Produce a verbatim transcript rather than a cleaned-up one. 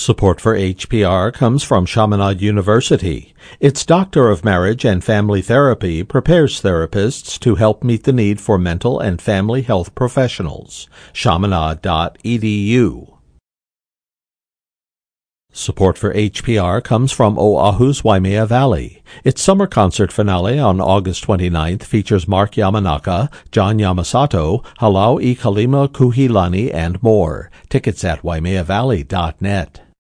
Support for H P R comes from Chaminade University. Its Doctor of Marriage and Family Therapy prepares therapists to help meet the need for mental and family health professionals. chaminade dot e d u. Support for H P R comes from Oahu's Waimea Valley. Its summer concert finale on August twenty-ninth features Mark Yamanaka, John Yamasato, Halau i Kalima Kuhilani, and more. Tickets at waimea valley dot net.